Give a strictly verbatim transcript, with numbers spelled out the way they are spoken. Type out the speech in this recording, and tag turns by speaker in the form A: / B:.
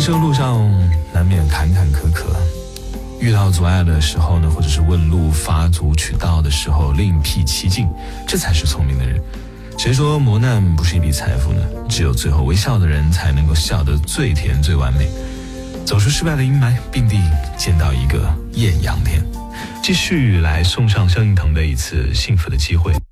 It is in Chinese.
A: 生路上难免坎坎坷坷，遇到阻碍的时候呢，或者是问路发足取道的时候，另辟蹊径，这才是聪明的人。谁说磨难不是一笔财富呢？只有最后微笑的人才能够笑得最甜最完美，走出失败的阴霾，并地见到一个艳阳天。继续来送上萧敬腾的一次幸福的机会。